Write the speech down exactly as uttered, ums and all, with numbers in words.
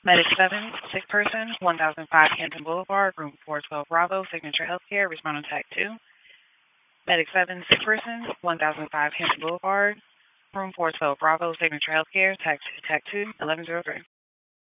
Medic seven, sick person, one thousand five Hampton Boulevard, room four twelve Bravo, Signature Healthcare, respond on tag two. Medic seven, sick person, one thousand five Hampton Boulevard, room four twelve Bravo, Signature Healthcare, tag two, tag two, eleven zero three.